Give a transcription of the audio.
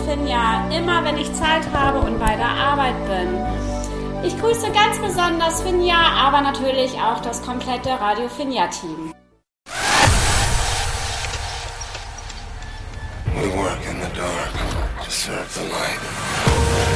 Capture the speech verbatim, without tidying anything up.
Finja, immer wenn ich Zeit habe und bei der Arbeit bin. Ich grüße ganz besonders Finja, aber natürlich auch das komplette Radio Finja-Team. We work in the dark to serve the light.